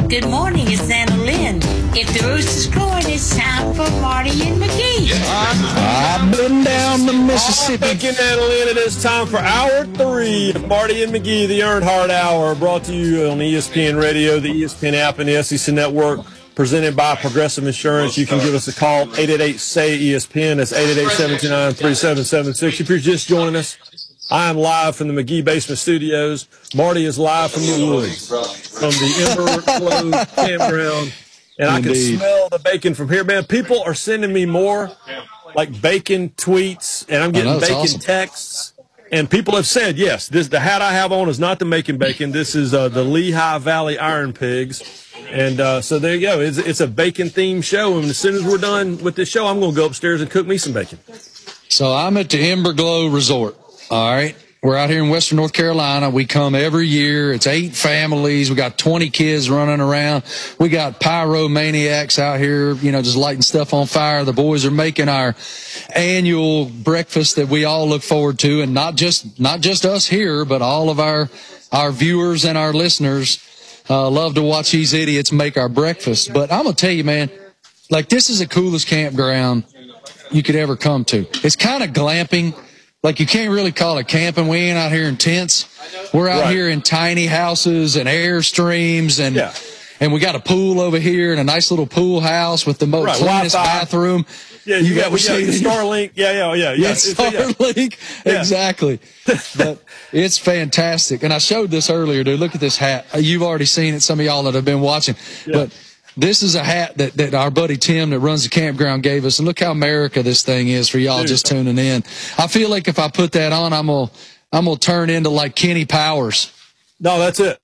Good morning, it's Anna Lynn. If the rooster's crowing, it's time for Marty and McGee. I've been down the Mississippi. Thank you, Anna Lynn. It is time for Hour 3 of Marty and McGee, the Earnhardt Hour, brought to you on ESPN Radio, the ESPN app, and the SEC Network, presented by Progressive Insurance. You can give us a call, 888-SAY-ESPN. That's 888-729-3776. If you're just joining us, I am live from the McGee Basement Studios. Marty is live from the woods, from the Ember Glow Campground. And I can smell the bacon from here, man. People are sending me more, like, bacon tweets, and I'm getting bacon texts. And people have said, yes, the hat I have on is not the Macon bacon. This is the Lehigh Valley Iron Pigs. And so there you go. It's a bacon-themed show. And as soon as we're done with this show, I'm going to go upstairs and cook me some bacon. So I'm at the Ember Glow Resort. All right. We're out here in Western North Carolina. We come every year. It's 8 families. We got 20 kids running around. We got pyromaniacs out here, just lighting stuff on fire. The boys are making our annual breakfast that we all look forward to. And not just us here, but all of our viewers and our listeners love to watch these idiots make our breakfast. But I'm going to tell you, man, like, this is the coolest campground you could ever come to. It's kind of glamping. Like, you can't really call it camping. We ain't out here in tents. We're out here in tiny houses and Airstreams, and we got a pool over here and a nice little pool house with the most cleanest bathroom. Yeah, you got Starlink. Yeah. Starlink, exactly. But it's fantastic. And I showed this earlier, dude. Look at this hat. You've already seen it, some of y'all that have been watching. Yeah. But this is a hat that our buddy Tim that runs the campground gave us. And look how America this thing is for y'all just tuning in. I feel like if I put that on, I'm gonna turn into like Kenny Powers. No, that's it.